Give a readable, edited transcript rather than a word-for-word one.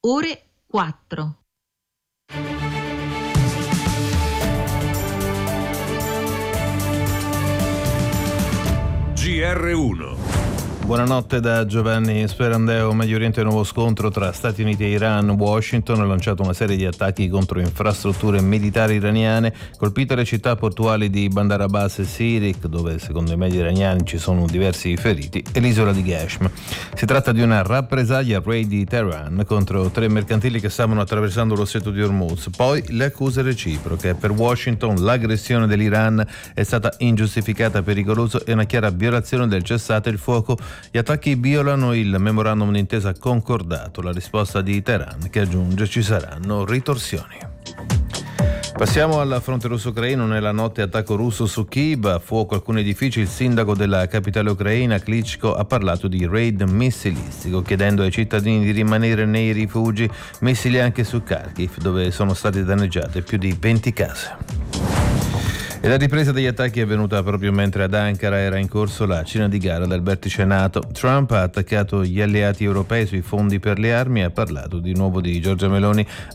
ore 4. GR1. Buonanotte da Giovanni Sperandeo. Medio Oriente, nuovo scontro tra Stati Uniti e Iran. Washington ha lanciato una serie di attacchi contro infrastrutture militari iraniane, colpite le città portuali di Bandar Abbas e Sirik, dove secondo i media iraniani ci sono diversi feriti, e l'isola di Gashm. Si tratta di una rappresaglia raid di Teheran contro 3 mercantili che stavano attraversando lo stretto di Hormuz. Poi le accuse reciproche. Per Washington l'aggressione dell'Iran è stata ingiustificata, pericolosa e una chiara violazione del cessate il fuoco. Gli attacchi violano il memorandum d'intesa concordato. La risposta di Teheran, che aggiunge ci saranno ritorsioni. Passiamo al fronte russo-ucraino. Nella notte attacco russo su Kyiv, a fuoco alcuni edifici. Il sindaco della capitale ucraina, Klitschko, ha parlato di raid missilistico, chiedendo ai cittadini di rimanere nei rifugi. Missili anche su Kharkiv, dove sono state danneggiate più di 20 case. E la ripresa degli attacchi è avvenuta proprio mentre ad Ankara era in corso la cena di gara del vertice NATO. Trump ha attaccato gli alleati europei sui fondi per le armi e ha parlato di nuovo di Giorgia Meloni.